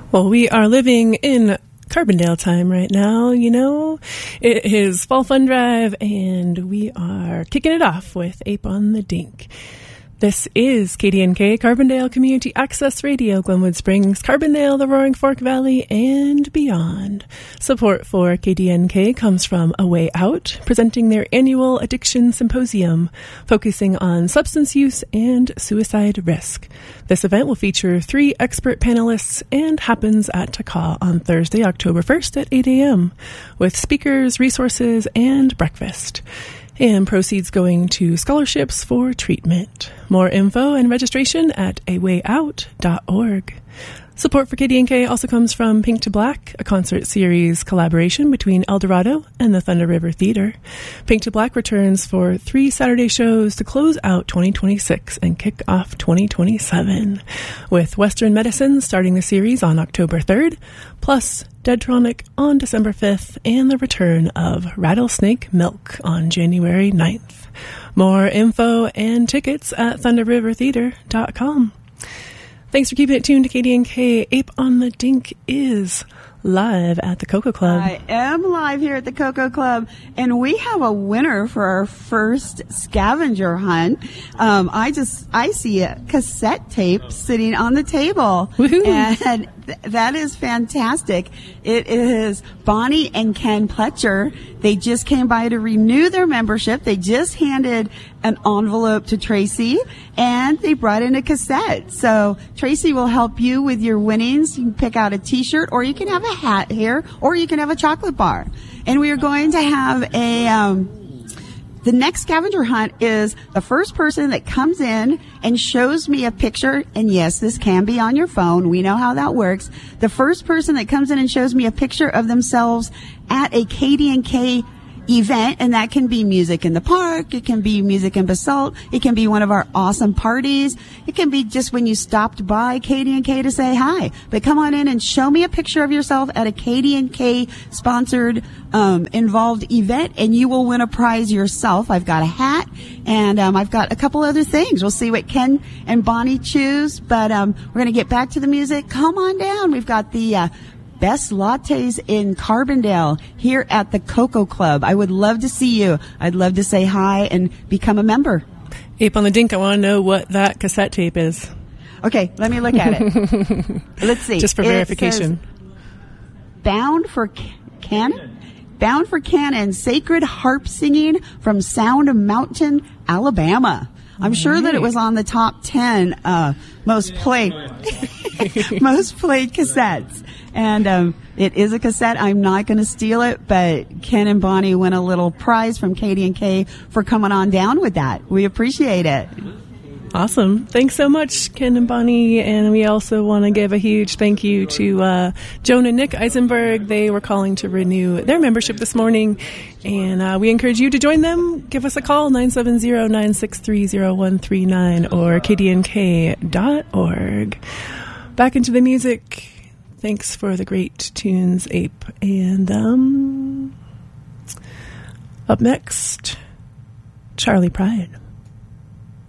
Well, we are living in Carbondale time right now, you know. It is Fall Fun Drive, and we are kicking it off with Ape on the Dink. This is KDNK, Carbondale Community Access Radio, Glenwood Springs, Carbondale, the Roaring Fork Valley, and beyond. Support for KDNK comes from A Way Out, presenting their annual Addiction Symposium, focusing on substance use and suicide risk. This event will feature 3 expert panelists and happens at Takal on Thursday, October 1st at 8 a.m., with speakers, resources, and breakfast. And proceeds going to scholarships for treatment. More info and registration at awayout.org. Support for KDNK also comes from Pink to Black, a concert series collaboration between El Dorado and the Thunder River Theater. Pink to Black returns for 3 Saturday shows to close out 2026 and kick off 2027, with Western Medicine starting the series on October 3rd, plus Deadtronic on December 5th, and the return of Rattlesnake Milk on January 9th. More info and tickets at thunderrivertheater.com. Thanks for keeping it tuned to KDNK. Ape on the Dink is live at the Cocoa Club. I am live here at the Cocoa Club, and we have a winner for our first scavenger hunt. I see a cassette tape sitting on the table. Woohoo. And that is fantastic. It is Bonnie and Ken Pletcher. They just came by to renew their membership. They just handed an envelope to Tracy, and they brought in a cassette. So Tracy will help you with your winnings. You can pick out a t-shirt, or you can have a hat here, or you can have a chocolate bar. And we are going to have the next scavenger hunt is the first person that comes in and shows me a picture, and yes, this can be on your phone. We know how that works. The first person that comes in and shows me a picture of themselves at a KDNK event, and that can be music in the park, it can be music in Basalt, it can be one of our awesome parties, it can be just when you stopped by KDNK to say hi. But come on in and show me a picture of yourself at a KDNK sponsored involved event, and you will win a prize yourself. I've got a hat, and I've got a couple other things. We'll see what Ken and Bonnie choose, but we're going to get back to the music. Come on down. We've got the best lattes in Carbondale here at the Cocoa Club. I would love to see you. I'd love to say hi and become a member. Ape on the Dink, I want to know what that cassette tape is. Okay, let me look at it. Let's see. Just for verification. Bound for Canon, Sacred Harp Singing from Sound Mountain, Alabama. I'm sure that it was on the top 10 most played cassettes. And it is a cassette. I'm not going to steal it, but Ken and Bonnie win a little prize from KDNK for coming on down with that. We appreciate it. Awesome. Thanks so much, Ken and Bonnie. And we also want to give a huge thank you to Joan and Nick Eisenberg. They were calling to renew their membership this morning, and we encourage you to join them. Give us a call, 970-963-0139 or kdnk.org. Back into the music. Thanks for the great tunes, Ape. And up next, Charlie Pride.